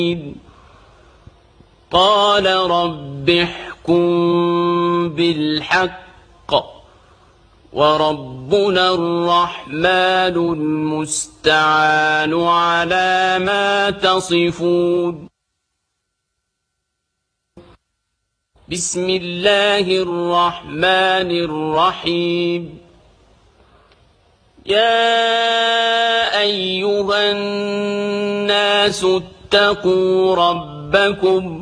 قال رب احكم بالحق وربنا الرحمن المستعان على ما تصفون. بسم الله الرحمن الرحيم. يا أيها الناس اتقوا ربكم